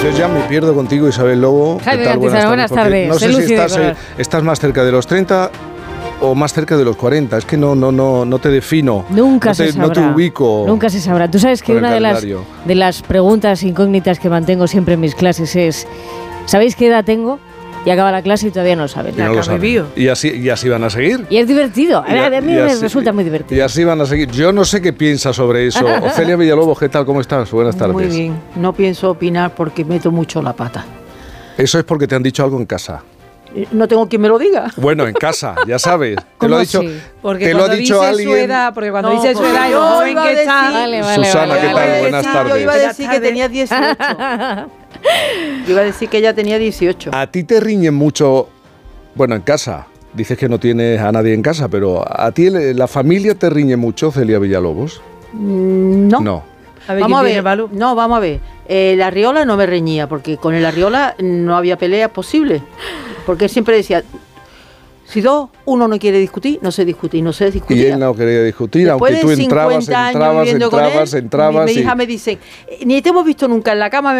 Yo ya me pierdo contigo, Isabel Lobo. Jaime Cantizano, buenas tardes. No sé si estás más cerca de los 30 o más cerca de los 40. Es que no te defino. Nunca se sabrá. No te ubico. Nunca se sabrá. Tú sabes que una de las preguntas incógnitas que mantengo siempre en mis clases es: ¿sabéis qué edad tengo? Y acaba la clase y todavía no lo saben. No lo saben. Y así van a seguir. Y es divertido. A mí me resulta muy divertido. Y así van a seguir. Yo no sé qué piensas sobre eso. Ofelia Villalobos, ¿qué tal? ¿Cómo estás? Buenas tardes. Muy bien. No pienso opinar porque meto mucho la pata. Eso es porque te han dicho algo en casa. No tengo quien me lo diga. Bueno, en casa, ya sabes. Te lo ha dicho, porque te lo ha dicho alguien. Porque cuando dice su edad, yo joven que está. Susana, ¿qué tal? Buenas tardes. Yo iba a decir que tenía 18. Yo iba a decir que ella tenía 18. ¿A ti te riñen mucho, bueno, en casa? Dices que no tienes a nadie en casa, pero ¿a ti la familia te riñe mucho, Celia Villalobos? No. No. Vamos a ver. El Arriola no me reñía, porque con el Arriola no había pelea posible. Porque él siempre decía, si uno no quiere discutir, no se discute, y no se discutía. Y él no quería discutir, después aunque tú entrabas. Mi hija me dice, ni te hemos visto nunca en la cama.